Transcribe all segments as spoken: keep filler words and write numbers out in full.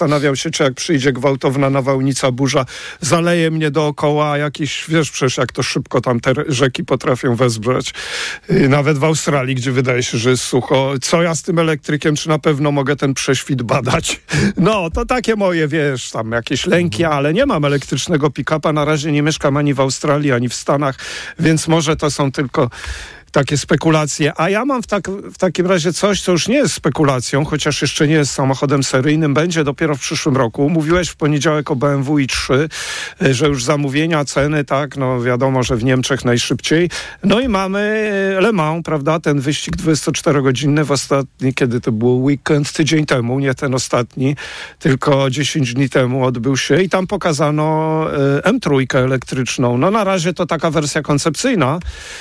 Zastanawiam się, czy jak przyjdzie gwałtowna nawałnica, burza, zaleje mnie dookoła jakiś, wiesz przecież jak to szybko tam te rzeki potrafią wezbrać. Yy, nawet w Australii, gdzie wydaje się, że jest sucho. Co ja z tym elektrykiem, czy na pewno mogę ten prześwit badać? No, to takie moje, wiesz, tam jakieś lęki, ale nie mam elektrycznego pick-upa. Na razie nie mieszkam ani w Australii, ani w Stanach, więc może to są tylko takie spekulacje. A ja mam w, tak, w takim razie coś, co już nie jest spekulacją, chociaż jeszcze nie jest samochodem seryjnym, będzie dopiero w przyszłym roku. Mówiłeś w poniedziałek o B M W i trzy, że już zamówienia, ceny, tak, no wiadomo, że w Niemczech najszybciej. No i mamy Le Mans, prawda, ten wyścig dwudziestoczterogodzinny w ostatni, kiedy to był weekend, tydzień temu, nie ten ostatni, tylko dziesięć dni temu odbył się i tam pokazano M trzy elektryczną. No na razie to taka wersja koncepcyjna,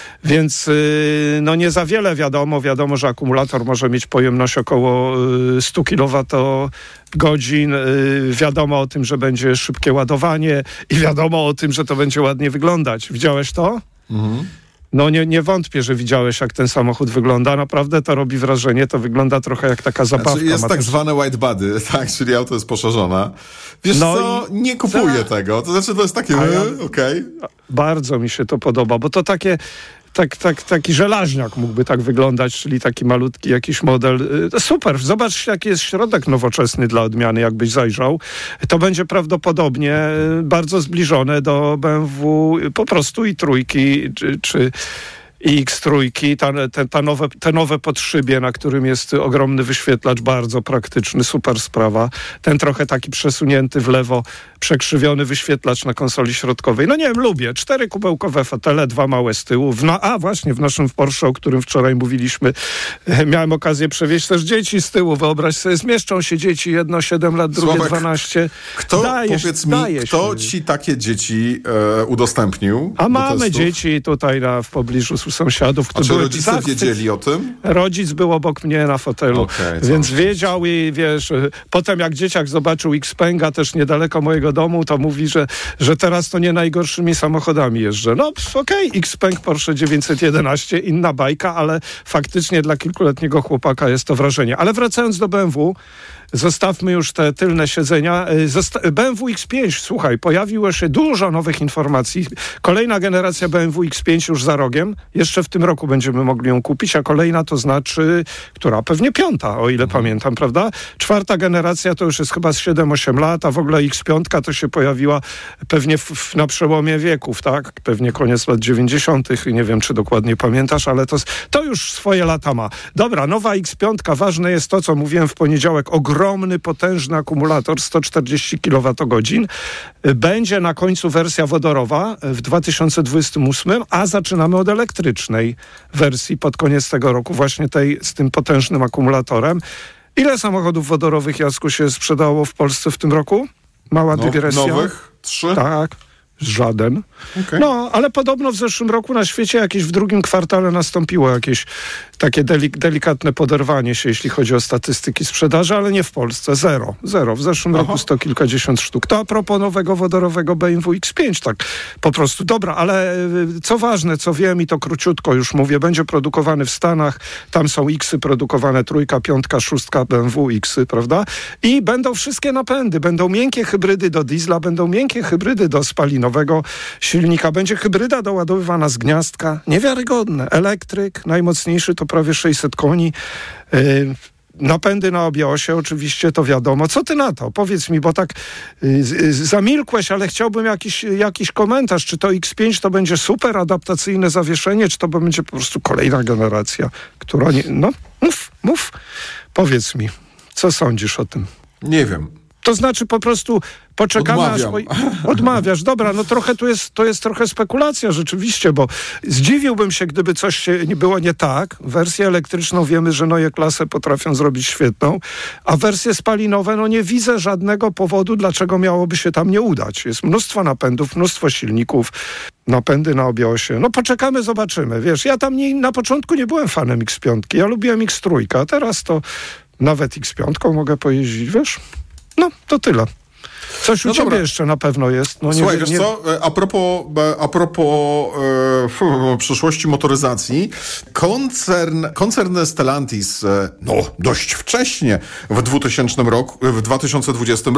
więc no nie za wiele wiadomo. Wiadomo, że akumulator może mieć pojemność około sto kilowatogodzin. Wiadomo o tym, że będzie szybkie ładowanie i wiadomo o tym, że to będzie ładnie wyglądać. Widziałeś to? Mhm. No nie, nie wątpię, że widziałeś, jak ten samochód wygląda. Naprawdę to robi wrażenie. To wygląda trochę jak taka zabawka. Znaczy jest Ma tak też... zwane white body, tak, czyli auto jest poszerzone. Wiesz no co, i... nie kupuję za... tego. To znaczy to jest takie, ja... okej. Okay. Bardzo mi się to podoba, bo to takie... Tak, tak, taki żelaźniak mógłby tak wyglądać, czyli taki malutki jakiś model. Super, zobacz jaki jest środek nowoczesny dla odmiany, jakbyś zajrzał. To będzie prawdopodobnie bardzo zbliżone do B M W po prostu i trójki, czy... czy i X trzy, ta, te, ta nowe, te nowe podszybie, na którym jest ogromny wyświetlacz, bardzo praktyczny, super sprawa. Ten trochę taki przesunięty w lewo, przekrzywiony wyświetlacz na konsoli środkowej. No nie wiem, lubię. Cztery kubełkowe fotele, dwa małe z tyłu. W na, a właśnie, w naszym Porsche, o którym wczoraj mówiliśmy, miałem okazję przewieźć też dzieci z tyłu. Wyobraź sobie, zmieszczą się dzieci, jedno siedem lat, drugie Sławek, dwanaście. Kto, dajesz, powiedz mi, dajesz kto mi. ci takie dzieci e, udostępnił? A mamy testów? Dzieci tutaj na, w pobliżu sąsiadów, A którzy czy były rodzice zachwyt... wiedzieli o tym? Rodzic był obok mnie na fotelu, Okay, więc wiedział i wiesz, potem jak dzieciak zobaczył Xpenga też niedaleko mojego domu, to mówi, że, że teraz to nie najgorszymi samochodami jeżdżę. No okej, okay, Xpeng Porsche dziewięćset jedenaście, inna bajka, ale faktycznie dla kilkuletniego chłopaka jest to wrażenie. Ale wracając do B M W, zostawmy już te tylne siedzenia. Zosta- B M W X pięć, słuchaj, pojawiło się dużo nowych informacji. Kolejna generacja B M W X pięć już za rogiem. Jeszcze w tym roku będziemy mogli ją kupić, a kolejna to znaczy, która? Pewnie piąta, o ile mhm. pamiętam, prawda? Czwarta generacja to już jest chyba z siedem osiem lat, a w ogóle X pięć to się pojawiła pewnie w, w, na przełomie wieków, tak? Pewnie koniec lat dziewięćdziesiątych. Nie wiem, czy dokładnie pamiętasz, ale to, to już swoje lata ma. Dobra, nowa X pięć, ważne jest to, co mówiłem w poniedziałek, ogromny ogromny, potężny akumulator, sto czterdzieści kilowatogodzin. Będzie na końcu wersja wodorowa w dwa tysiące dwudziestym ósmym, a zaczynamy od elektrycznej wersji pod koniec tego roku, właśnie tej z tym potężnym akumulatorem. Ile samochodów wodorowych, Jacku, się sprzedało w Polsce w tym roku? Mała no, dygresja. Nowych? Trzy? Tak. Żaden. Okay. No, ale podobno w zeszłym roku na świecie jakieś w drugim kwartale nastąpiło jakieś takie delik- delikatne poderwanie się, jeśli chodzi o statystyki sprzedaży, ale nie w Polsce. Zero. Zero. W zeszłym Aha. roku sto kilkadziesiąt sztuk. To a propos nowego wodorowego B M W X pięć, tak po prostu. Dobra, ale co ważne, co wiem i to króciutko już mówię, będzie produkowany w Stanach. Tam są X-y produkowane, trójka, piątka, szóstka B M W X-y, prawda? I będą wszystkie napędy. Będą miękkie hybrydy do diesla, będą miękkie hybrydy do spalinowego silnika. Będzie hybryda doładowywana z gniazdka. Niewiarygodne. Elektryk, najmocniejszy to prawie sześćset koni. Yy, napędy na obie osie, oczywiście, to wiadomo. Co ty na to? Powiedz mi, bo tak yy, yy, zamilkłeś, ale chciałbym jakiś, jakiś komentarz. Czy to X pięć to będzie super adaptacyjne zawieszenie, czy to będzie po prostu kolejna generacja, która nie... No, mów, mów. Powiedz mi, co sądzisz o tym? Nie wiem. To znaczy po prostu poczekamy Odmawiam. aż... Po... Odmawiasz, dobra, no trochę tu jest, to jest trochę spekulacja rzeczywiście, bo zdziwiłbym się, gdyby coś się nie było nie tak. Wersję elektryczną wiemy, że Neue Klasse potrafią zrobić świetną, a wersje spalinowe, no nie widzę żadnego powodu, dlaczego miałoby się tam nie udać. Jest mnóstwo napędów, mnóstwo silników, napędy na obie osie. No poczekamy, zobaczymy. Wiesz, ja tam nie, na początku nie byłem fanem X pięć, ja lubiłem X trzy, a teraz to nawet X pięć mogę pojeździć, wiesz? No, to tyle. Coś u No ciebie dobra. jeszcze na pewno jest. No, nie, Słuchaj, nie, wiesz co, a propos, a propos e, fu, przyszłości motoryzacji, koncern, koncern Stellantis, e, no dość wcześnie, w dwutysięcznym roku, w dwa tysiące dwudziestym